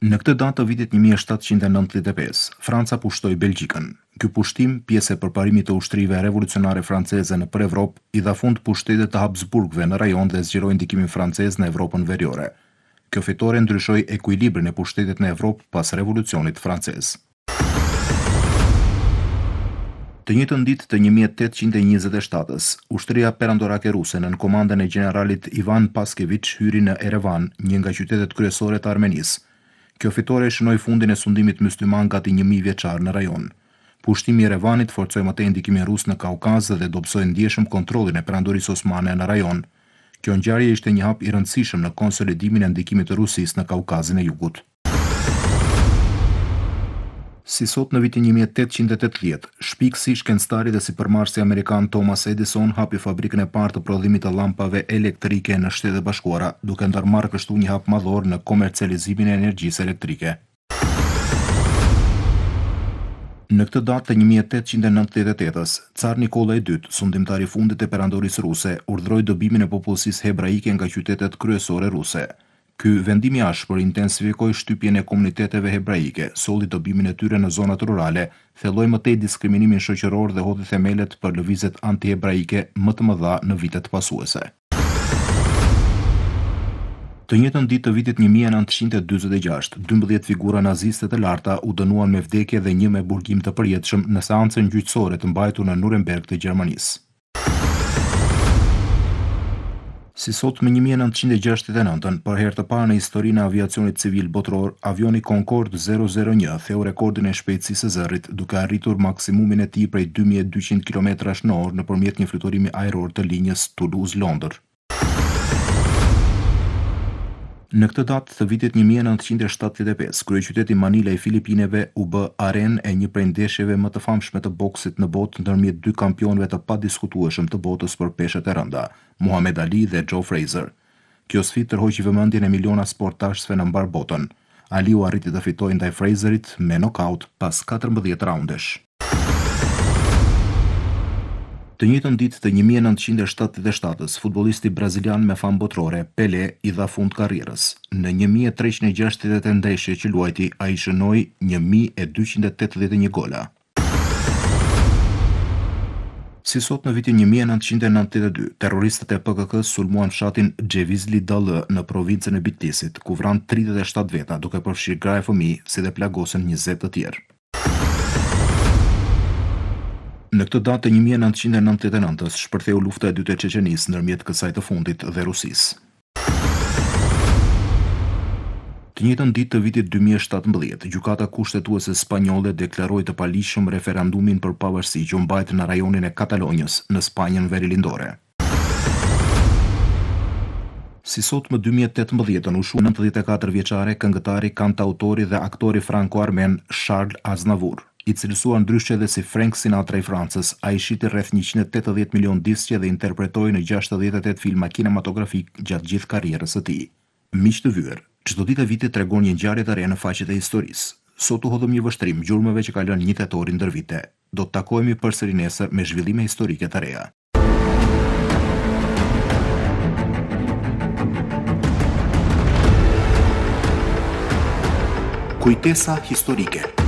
Në këtë datë të vitit 1795, Franca pushtoi Belgjikën. Ky pushtim, pjesë e përparimit të ushtrive revolucionare franceze nëpër Evropë, i dha fund pushtetit të Habsburgëve në rajon dhe zgjeroi ndikimin francez në Evropën veriore. Kjo fitore ndryshoi ekuilibrin e pushtetit në Evropë pas revolucionit francez. Të njëjtën ditë të 1827-s, ushtria perandorake ruse nën komandën e generalit Ivan Paskevich hyri në Erevan, një nga qytetet kryesore të Armenisë. Kjo fitore shënoi fundin e sundimit myslyman gati 1000 vjeçar në rajon. Pushtimi i Erevanit forcoi më tej ndikimin rus në Kaukaz dhe dobësoi ndjeshëm kontrollin e perandorisë osmane në rajon. Kjo ngjarje ishte një hap i rëndësishëm në konsolidimin e ndikimit të Rusisë në Kaukazin e Jugut. Si sot në vitin 1880, shpikësi, shkencëtari dhe sipërmarrësi amerikan Thomas Edison hapi fabrikën e parë të prodhimit të llampave elektrike në Shtetet e Bashkuara, duke ndërmarrë kështu një hap madhor në komercializimin e energjisë elektrike. Në këtë datë të 1898-s, Car Nikola II, sundimtari i fundit e perandorisë ruse, urdhëroi dëbimin e popullsisë hebraike nga qytetet kryesore ruse. Ky vendim i ashpër intensifikoi shtypjen e komuniteteve hebraike, solli dëbimin e tyre në zonat rurale, thelloi më tej diskriminimin shoqëror dhe hodhi themelet për lëvizjet antihebraike më të mëdha në vitet pasuese. Të njëjtën ditë të vitit 1946, 12 figura naziste të larta u dënuan me vdekje dhe një me burgim të përjetshëm në seancën gjyqësore të mbajtur në Nuremberg të Gjermanisë. Si sot me 1969, për herë të parë në historinë e aviacionit civil botror, avioni Concorde 001 theu rekordin e shpejtësisë së zërrit, duke arritur maksimumin e tij prej 2200 km/h nëpërmjet një fluturimi ajror të linjës Toulouse-Londër. Në këtë datë të vitit 1975, kryeqyteti Manila i Filipineve u bë arenë e një prej ndeshjeve më të famshme të boksit në botë ndërmjet dy kampionëve të padiskutueshëm të botës për peshët e rënda, Muhammad Ali dhe Joe Frazier. Kjo sfidë tërhoqi vëmendjen e miliona sportashësve në mbar botën. Ali u arriti të fitojë ndaj Frazierit me nokaut pas 14 raundesh. Të njëjtën ditë të 1977-s, futbollisti brazilian me famë botrore, Pelé, i dha fund karrierës. Në 1368 ndeshje që luajti, ai shënoi 1281 gola. Si sot në vitin 1992, terroristët e PKK-s sulmuan fshatin Xhevizli Dallë në provincën e Bitlisit, ku vran 37 veta, duke përfshirë gra e fëmijë, si dhe plagosën 20 të tjerë. Në këtë datë të 1999-s shpërtheu lufta e dytë e Çeçenisë ndërmjet kësaj të fundit dhe Rusisë. Të njëjtën ditë të vitit 2017, gjykata kushtetuese spanjolle deklaroi të paligjshëm referendumin për pavarësi që u mbajt në rajonin e Katalonjës, në Spanjën Verilindore. Si sot më 2018 u shu 94 vjeçare këngëtari, kantautori dhe aktori franko-armen Charles Aznavour. I cilësuar ndryshe dhe si Frank Sinatra i Francës, ai shiti rreth 180 milion diskje dhe interpretoi në 68 filma kinematografik gjatë gjithë karrierës së tij. Miq të vyer, çdo ditë e vitit tregon një ngjarje të re në faqet e historisë. Sot u hodhëm një vështrim gjurmëve që ka lënë një tetori ndër vite. Do të takohemi përsëri nesër me zhvillime historike të reja. Kujtesa historike.